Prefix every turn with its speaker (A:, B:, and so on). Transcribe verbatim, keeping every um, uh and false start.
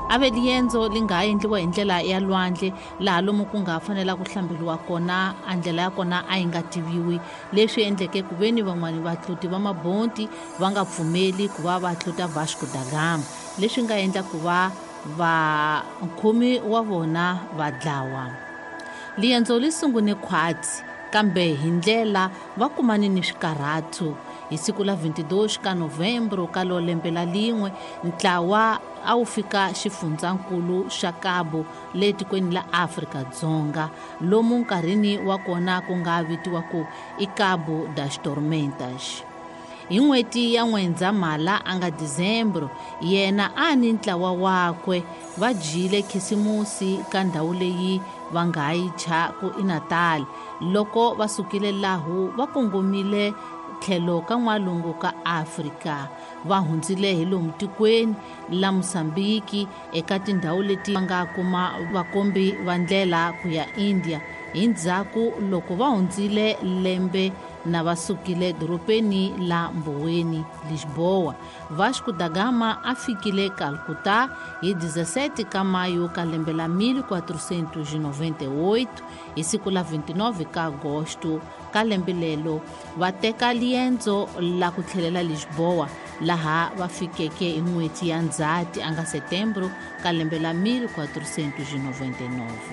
A: ave liendzo li nga endliwa hi ndlela ya lwandle laha lomu ku nga fanela ku hlambeliwa kona a ndlela ya kona a yi nga tiviwi, leswi endleke ku veni van'wani vatluti va mabonti va nga pfumeli ku va va tluta Vasco da Gama, leswi nga endla ku va vakhomi wa vona va dlawa. Liendzo li sungune khwatsi kambe hi ndlela va kumane ni swikarhathu. Hi siku la twenty-two ka Novembro ka lo lembe la lin'we ntlawa a wu fika xifundzankulu xa Cabo le tikweni la Afrika-Dzonga lomu nkarhini wa kona ku nga vitiwa ku i Cabo das Tormentas. Hi n'hweti ya N'wendzamhala a nga Decembro yena a ni ntlawa wakwe va jile khisimusi ka ndhawu leyi va nga yi thya ku i Natal. Loko va sukile lahu va kongomile tlhelo ka n'walungu ka Afrika, va hundzile hi lomu tikweni la Mosambiki eka tindhawu leti va nga kuma vakombi va ndlela ku ya India. Hi ndzhaku loko va hundzile lembe na va sukile doropeni la Mboweni, Lisboa, Vasco da Gama a fikile Calcutta hi dezessete ka Mayu ka lembe la mille quatrocentos e noventa e oito. Hi siku la twenty-nine ka Agosto ka lembe lelo va teka liendzo la ku tlhelela Lisboa laha va fikeke hi n'hweti ya Ndzhati a nga Setembro ka lembe la mille quatrocentos e noventa e nove.